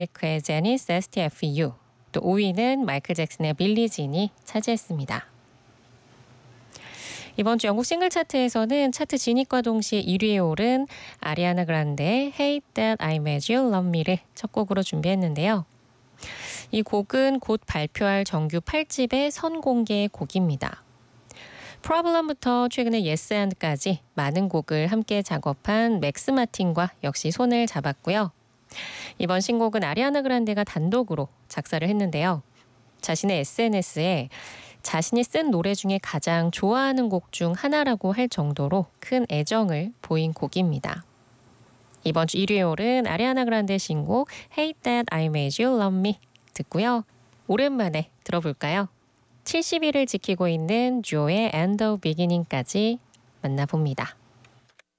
의 제니스 STFU, 또 5위는 마이클 잭슨의 빌리 진이 차지했습니다. 이번 주 영국 싱글 차트에서는 차트 진입과 동시에 1위에 오른 아리아나 그란데의 Hate That I Made You Love Me를 첫 곡으로 준비했는데요. 이 곡은 곧 발표할 정규 8집의 선공개 곡입니다. Problem부터 최근에 Yes and까지 많은 곡을 함께 작업한 맥스 마틴과 역시 손을 잡았고요. 이번 신곡은 아리아나 그란데가 단독으로 작사를 했는데요. 자신의 SNS에 자신이 쓴 노래 중에 가장 좋아하는 곡 중 하나라고 할 정도로 큰 애정을 보인 곡입니다. 이번 주 1위에 오른 아리아나 그란데 신곡 Hate That I Made You Love Me 듣고요. 오랜만에 들어볼까요? 70위를 지키고 있는 조의 End of Beginning까지 만나봅니다.